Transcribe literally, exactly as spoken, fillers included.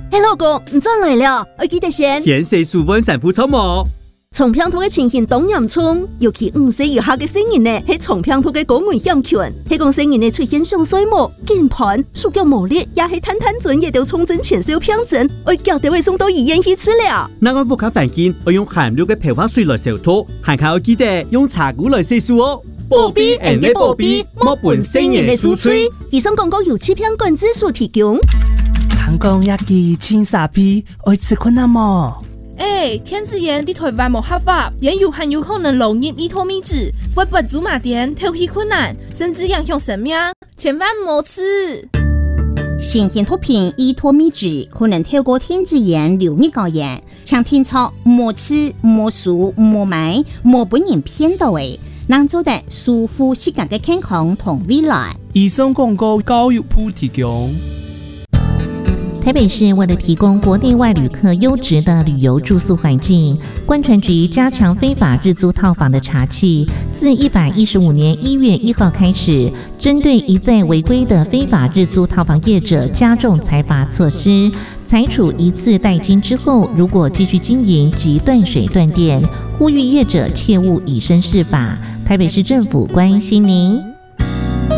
嘿，老公，你转来了，我记得先先洗舒温sản phụ草膜。 重病兔嘅情形当严重，尤其五岁以下嘅成人呢，係重病兔嘅高危險群。係講成人呢出現上水膜、肩盤、手腳無力，也係攤攤準，亦都重症前兆病症，我腳就會送到醫院去治療。 那我不卡環境，我用含氯嘅漂髮水來消毒，還靠記得用茶壺來洗漱哦。 寶貝 and 寶貝，莫本成人嘅酥脆。以上廣告由欺騙管制所提供。 香港一記千沙皮，愛吃困難麼？ 哎，天子鹽啲台灣冇合法，鹽有很有可能流入伊托米脂，會不足馬點，透氣困難，甚至影響生命，千萬莫吃。 新型毒品伊托米脂可能透過天子鹽流入高鹽，請聽操莫吃、莫數、莫買、莫本人騙到嘅，能做得舒服適合嘅健康同未來。 以上廣告教育部提供。 台北市为了提供国内外旅客优质的旅游住宿环境，观传局加强非法日租套房的查缉。自一百一十五年一月一号开始，针对一再违规的非法日租套房业者加重裁罚措施，裁处一次代金之后，如果继续经营即断水断电，呼吁业者切勿以身试法。台北市政府关心您。